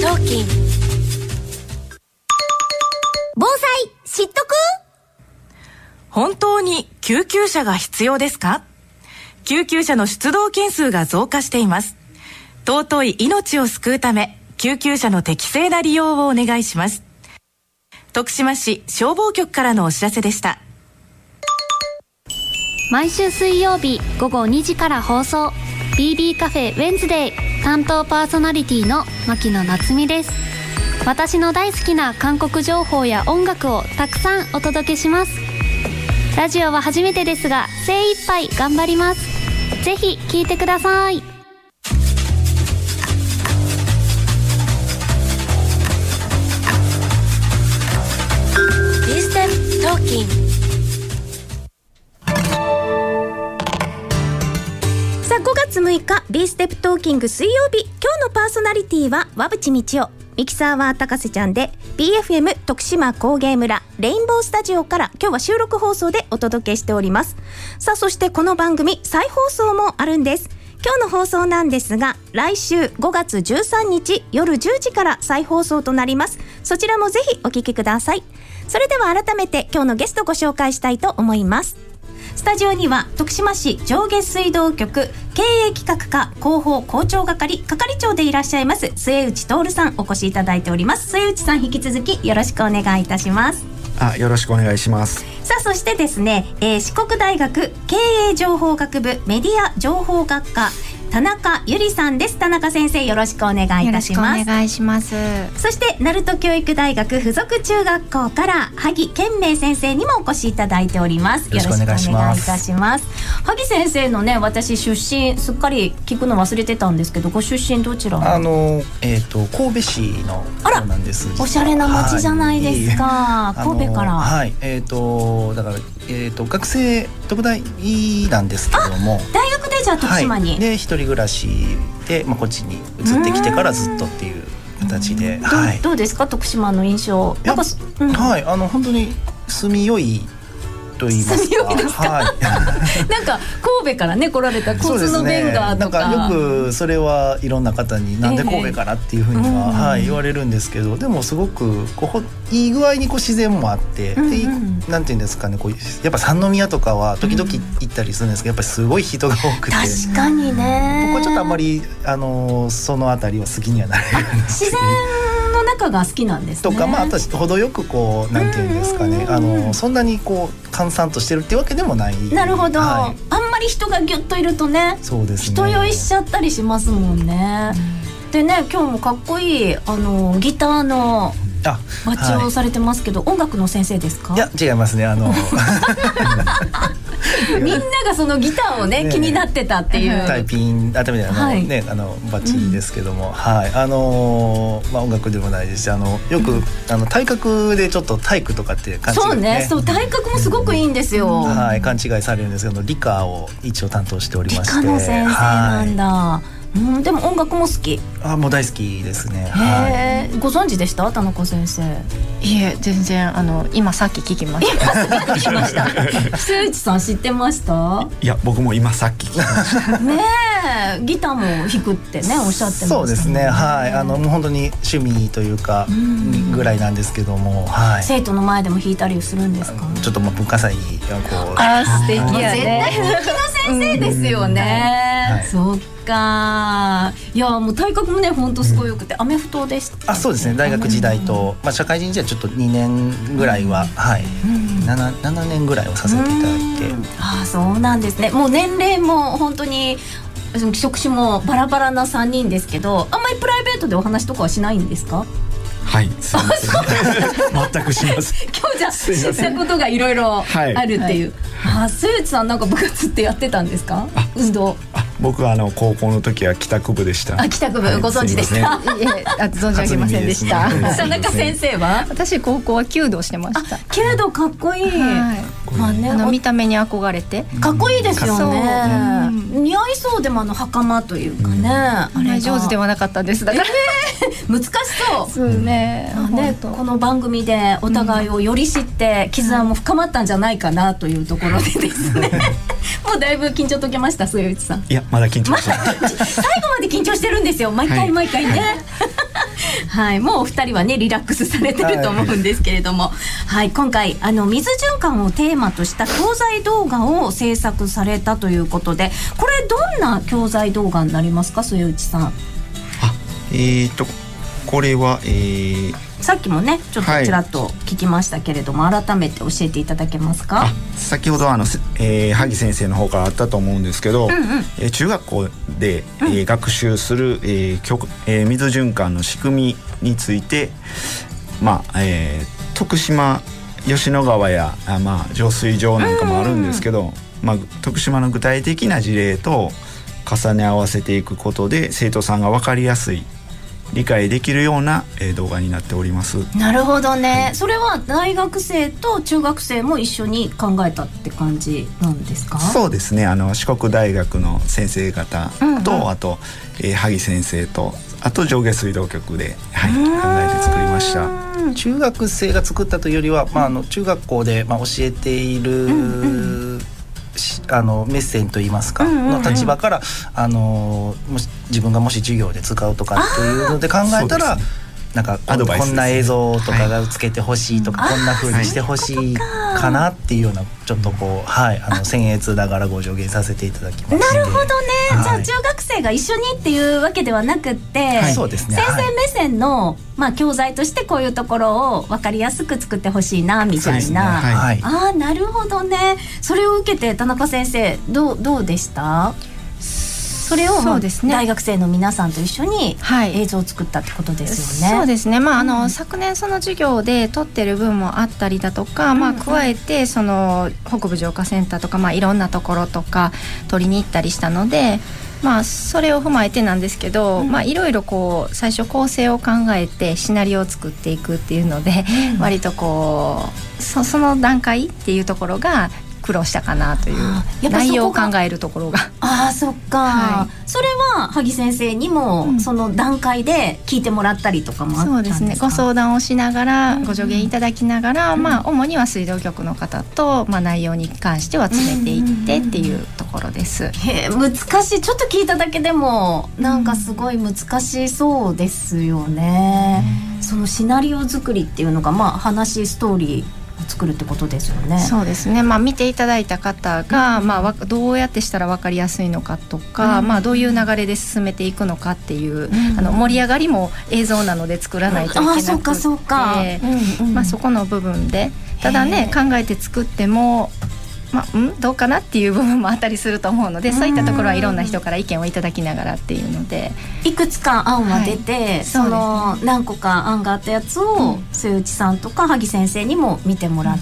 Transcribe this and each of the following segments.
トーキン防災知っとく？ 本当に救急車が必要ですか？救急車の出動件数が増加しています。尊い命を救うため、救急車の適正な利用をお願いします。徳島市消防局からのお知らせでした。 毎週水曜日午後2時から放送 BB カフェウェンズデイ、担当パーソナリティの牧野夏美です。私の大好きな韓国情報や音楽をたくさんお届けします。ラジオは初めてですが精一杯頑張ります。ぜひ聞いてください。 ビステップトーキン。 さあ5月6日 B ステップトーキング水曜日、今日のパーソナリティは和淵道夫、ミキサーは高瀬ちゃんで BFM 徳島工芸村レインボースタジオから今日は収録放送でお届けしております。さあそしてこの番組再放送もあるんです。今日の放送なんですが、来週5月13日夜10時から再放送となります。そちらもぜひお聞きください。それでは改めて今日のゲストをご紹介したいと思います。スタジオには徳島市上下水道局経営企画課広報広聴係係長でいらっしゃいます末内徹さんお越しいただいております。末内さん、引き続きよろしくお願いいたします。 よろしくお願いします。 さあそしてですね、四国大学経営情報学部メディア情報学科田中由里さんです。田中先生、よろしくお願いいたします。 よろしくお願いします。 そして鳴門教育大学附属中学校から萩健明先生にもお越しいただいております。よろしくお願いいたします。萩先生のね、私出身すっかり聞くの忘れてたんですけど、ご出身どちら？ 神戸市の方なんです。 おしゃれな町じゃないですか、神戸から。 はいだから学生特大なんですけども、 大学でじゃあ徳島に、 で一人暮らしで、こっちに移ってきてからずっとっていう形で、 どうですか徳島の印象？なんか本当に住みよいと言いますか。 住みよいですか？なんか神戸からね来られた交通の便がとか、 なんかよくそれはいろんな方になんで神戸からっていうふうには、言われるんですけど、でもすごくいい具合に自然もあって、なんていうんですかね、やっぱ三宮とかは時々行ったりするんですけど、やっぱりすごい人が多くて、 確かにね、 僕はちょっとあんまりそのあたりは好きにはなれるんです自然の中が好きなんですね。 とか、私程よくなんていうんですかね、そんなに閑散としてるっていうわけでもない。 なるほど、あんまり人がギュッといるとね、 そうですね、 人酔いしちゃったりしますもんね。でね、今日もかっこいいギターのバッジをされてますけど、音楽の先生ですか？ いや違いますね。 みんながそのギターをね気になってたっていうタイピン頭でバッチですけども、音楽でもないですし、よく体格でちょっと体育とかって感じそうね、そう体格もすごくいいんですよ。 勘違いされるんですけど、理科を一応担当しておりまして。 理科の先生なんだ。でも音楽も好き？ もう大好きですね。 ご存知でした？田中先生。 いえ、全然今さっき聞きました。 末内さん知ってました？ いや、僕も今さっき聞きましたねえ、ギターも弾くってねおっしゃってましたね。 そうですね、もう本当に趣味というかぐらいなんですけども、 生徒の前でも弾いたりするんですか？ ちょっと文化祭素敵やね。 絶対人気の先生ですよね。そっか。いや、もう体格もね本当すごいよくて、アメフトでした。 そうですね、大学時代と、社会人時代ちょっと2年ぐらいは、7年ぐらいをさせていただいて。 そうなんですね。もう年齢も本当に職種もバラバラな3人ですけど、あんまりプライベートでお話とかはしないんですか？ はい、すいません。全くします。 今日じゃ知ったことがいろいろあるっていう。末内さん、なんか部活ってやってたんですか？運動。 僕は高校の時は帰宅部でした。 帰宅部、ご存知でした？ 存じ上げませんでした。 田中先生は？ 私高校は弓道してました。 弓道かっこいい。 見た目に憧れてかっこいいですよね。似合いそうでも袴というかね、あれ上手ではなかったです。だから難しそうね。この番組でお互いをより知って絆も深まったんじゃないかなというところでですね。もうだいぶ緊張解けました、末内さん？ いや、まだ緊張して最後まで緊張してるんですよ、毎回ね。 はい、もうお二人はねリラックスされてると思うんですけれども、はい、今回水循環をテーマとした教材動画を制作されたということで、これどんな教材動画になりますか、末内さん。 これは、 さっきもねちょっとちらっと聞きましたけれども、改めて教えていただけますか。 先ほど萩先生の方からあったと思うんですけど、中学校で、学習する、水循環の仕組みについて、徳島吉野川や、浄水場なんかもあるんですけど、徳島の具体的な事例と重ね合わせていくことで生徒さんが分かりやすい理解できるような動画になっております。 なるほどね、それは大学生と中学生も一緒に考えたって感じなんですか。 そうですね、四国大学の先生方と、あと、萩先生と、あと上下水道局で、考えて作りました。 中学生が作ったというよりは、中学校で、教えている、メッセンといいますか、の立場からもし自分がもし授業で使うとかっていうので考えたら、なんかこんな映像とかがつけてほしいとか、こんな風にしてほしいかなっていうような、ちょっとこう僭越ながらご助言させていただきまして。 なるほどね、じゃあ中学生が一緒にっていうわけではなくって、 そうですね、 先生目線の、教材としてこういうところを分かりやすく作ってほしいなみたいな、なるほどね。それを受けて田中先生どうでした？それをそうですね、大学生の皆さんと一緒に映像を作ったってことですよね。 そうですね、昨年その授業で撮ってる分もあったりだとか、加えてその北部浄化センターとか、いろんなところとか撮りに行ったりしたので、それを踏まえてなんですけど、いろいろこう最初構成を考えてシナリオを作っていくっていうので、割とこうその段階っていうところが苦労したかなという、内容を考えるところが。 そっか、それは萩先生にもその段階で聞いてもらったりとかもあったんですか？ そうですね、ご相談をしながら、ご助言いただきながら、主には水道局の方と、内容に関しては詰めていってっていうところです。 難しい、ちょっと聞いただけでもなんかすごい難しそうですよね。そのシナリオ作りっていうのが、話ストーリー作るってことですよね。 そうですね、見ていただいた方が、どうやってしたら分かりやすいのかとか、どういう流れで進めていくのかっていう、盛り上がりも映像なので作らないといけなくて、そこの部分でただね、考えて作ってもどうかなっていう部分もあったりすると思うので、そういったところはいろんな人から意見をいただきながらっていうので、 いくつか案は出て、その何個か案があったやつを末内さんとか萩先生にも見てもらって、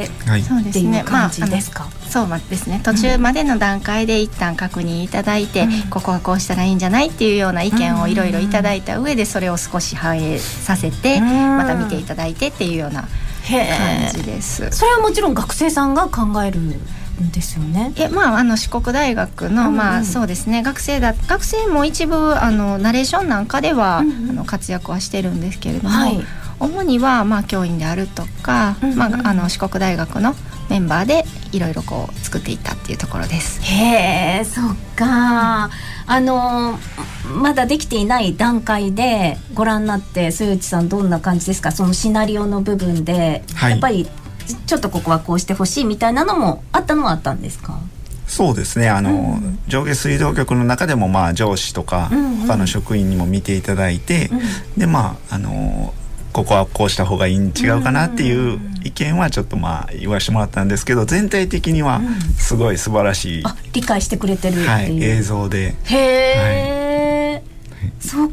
っていう感じですか？ そうですね、途中までの段階で一旦確認いただいて、ここはこうしたらいいんじゃないっていうような意見をいろいろいただいた上で、それを少し反映させて、また見ていただいてっていうような感じです。 それはもちろん学生さんが考えるんですよね。 四国大学の、そうですね、学生も一部ナレーションなんかでは、活躍はしてるんですけれども、主には教員であるとか、四国大学のメンバーでいろいろこう作っていったっていうところです。 そっか。まだできていない段階でご覧になって末内さんどんな感じですか？そのシナリオの部分で、やっぱりちょっとここはこうしてほしいみたいなのもあったのはあったんですか？ そうですね、上下水道局の中でも上司とか、他の職員にも見ていただいて、でここはこうした方がいいん違うかなっていう意見はちょっと言わせてもらったんですけど、全体的にはすごい素晴らしい、 理解してくれてるっていう、 映像で。 そっ